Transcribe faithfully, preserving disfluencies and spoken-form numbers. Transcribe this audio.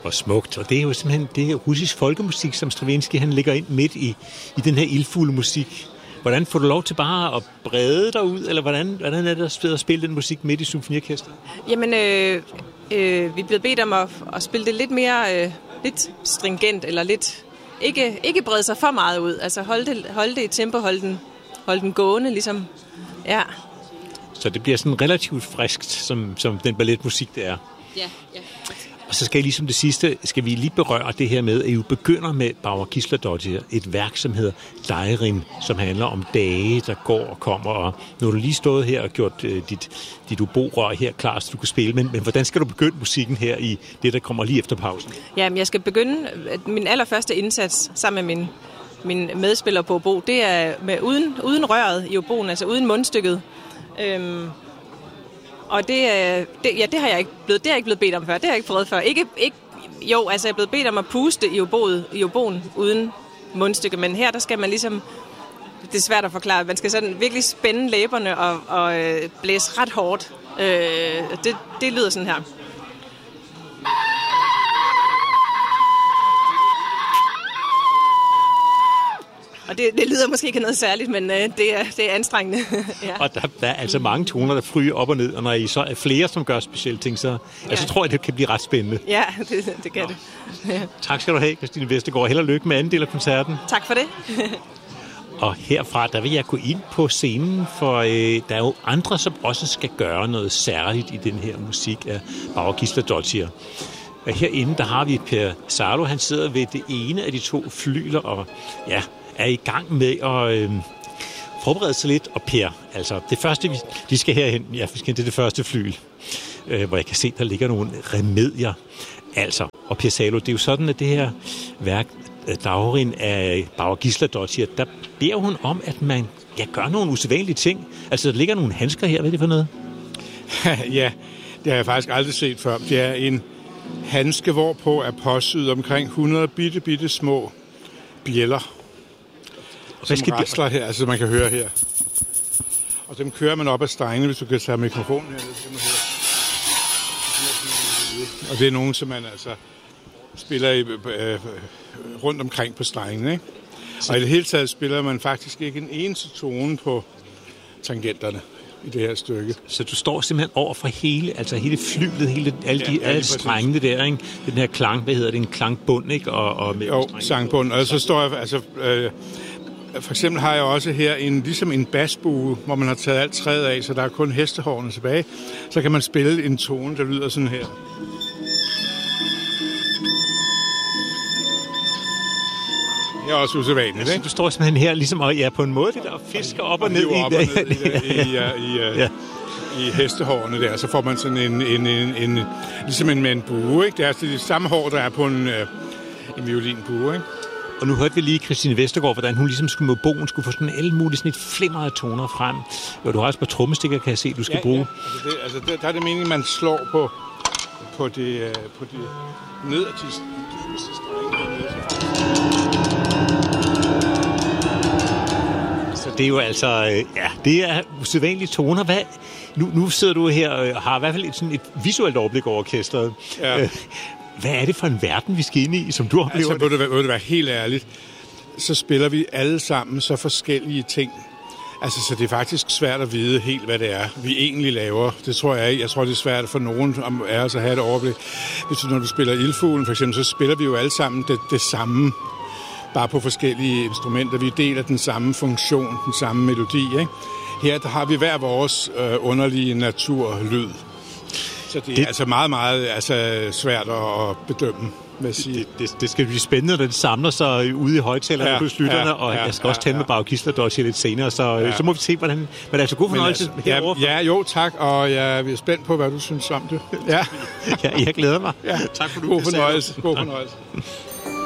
Hvor smukt. Og det er jo simpelthen det her russisk folkemusik, som Stravinsky han lægger ind midt i, i den her ildfulde musik. Hvordan får du lov til bare at brede dig ud, eller hvordan, hvordan er det at spille den musik midt i symfoniorkestret? Jamen, øh, øh, vi er blevet bedt om at, at spille det lidt mere øh, lidt stringent, eller lidt ikke, ikke brede sig for meget ud. Altså holde det, holde det i tempo, holde den, holde den gående, ligesom. Ja. Så det bliver sådan relativt friskt, som, som den balletmusik, det er. Ja, ja. Og så skal jeg ligesom det sidste, skal vi lige berøre det her med, at I jo begynder med Bauer Gísladóttir, et værk, som hedder Dairim, som handler om dage, der går og kommer. Og nu har du lige stået her og gjort uh, dit, dit oborør her klar, så du kan spille. Men, men hvordan skal du begynde musikken her i det, der kommer lige efter pausen? Jamen, jeg skal begynde min allerførste indsats sammen med min, min medspiller på obo. Det er med, uden, uden røret i oboen, altså uden mundstykket. Øhm, Og det, det, ja, det har jeg ikke blevet, det har jeg ikke blevet bedt om før. Det har jeg ikke prøvet før. Ikke, ikke, jo, altså jeg er blevet bedt om at puste i oboet, i oboen uden mundstykke, men her der skal man ligesom, det er svært at forklare, man skal sådan virkelig spænde læberne og, og øh, blæse ret hårdt. Øh, det, det lyder sådan her. Og det, det lyder måske ikke noget særligt, men øh, det, er, det er anstrengende. Ja. Og der, der er altså mange toner, der fryger op og ned, og når I så er flere, som gør specielle ting, så, ja. altså, så tror jeg, det kan blive ret spændende. Ja, det, det kan Nå. det. Ja. Tak skal du have, Christine Vestergaard. Held og lykke med anden del af koncerten. Tak for det. Og herfra, der vil jeg gå ind på scenen, for øh, der er jo andre, som også skal gøre noget særligt i den her musik af Bauer Gísladóttir. Og herinde, der har vi Per Salo, han sidder ved det ene af de to flygler, og ja, er i gang med at øh, forberede sig lidt. Og Per, altså det første, vi, de skal herhen, ja, vi skal til det første flyl, øh, hvor jeg kan se, der ligger nogle remedier. Altså, og Per Salo, det er jo sådan, at det her værk, Dairim af Bauer Gísladóttir, der beder hun om, at man ja, gør nogle usædvanlige ting. Altså, der ligger nogle handsker her, hvad er det for noget? Ja, det har jeg faktisk aldrig set før. Det er en handske, hvorpå er påsyet omkring hundrede bitte, bitte små bjælder, som rasler her, altså man kan høre her. Og dem kører man op ad strengene, hvis du kan tage mikrofonen her. Og det er nogen, som man altså spiller i, øh, rundt omkring på strengene, ikke? Og i det hele taget spiller man faktisk ikke en eneste tone på tangenterne i det her stykke. Så du står simpelthen over for hele, altså hele flylet, hele, alle de ja, alle strengene der, ikke? Den her klang, hvad hedder det, en klangbund, ikke? Og, og med jo, sangbund. Og så står jeg, altså, øh, for eksempel har jeg også her en, ligesom en basbue, hvor man har taget alt træet af, så der er kun hestehårene tilbage. Så kan man spille en tone, der lyder sådan her. Det er også usædvanligt, ikke? Du står simpelthen her ligesom og ja, på en måde, det der fisker op og, og ned, op i, og ned i, i, i, i, ja. i hestehårene der, så får man sådan en, en, en, en ligesom en med en bue, ikke? Det er altså det samme hår, der er på en, en violinbue, ikke? Og nu hørte vi lige Christine Vestergaard, hvordan hun ligesom skulle med bogen, skulle få sådan alle mulige sådan et flimmer af toner frem. Og du har også på trommestikker, kan jeg se, du skal ja, bruge. Ja, altså, det, altså det, der er det meningen, man slår på, på det, på det nederste strenge. Så det er jo altså, ja, det er usædvanlige toner. Hvad, nu, nu sidder du her og har i hvert fald et, sådan et visuelt overblik over orkestret. Ja. Hvad er det for en verden, vi skal ind i, som du oplever? Altså, må det, må det være helt ærligt, så spiller vi alle sammen så forskellige ting. Altså, så det er faktisk svært at vide helt, hvad det er, vi egentlig laver. Det tror jeg ikke. Jeg tror, det er svært for nogen af os at have et overblik. Hvis du, når du spiller Ildfuglen, for eksempel, så spiller vi jo alle sammen det, det samme, bare på forskellige instrumenter. Vi deler den samme funktion, den samme melodi, ikke? Her der har vi hver vores øh, underlige naturlyd. Så det er det, altså meget, meget altså, svært at bedømme, vil jeg sige. Det, det, det skal blive spændende, når det samler sig ude i højtalerne ja, hos lytterne, ja, og ja, jeg skal også ja, tale ja. med Bauer Gísladóttir lidt senere, så, ja. så må vi se, hvordan... Men det er altså god fornøjelse altså, herovre. Ja, ja, jo, tak, og jeg er spændt på, hvad du synes om det. Ja, ja jeg glæder mig. Ja. Tak for du. God fornøjelse. God fornøjelse.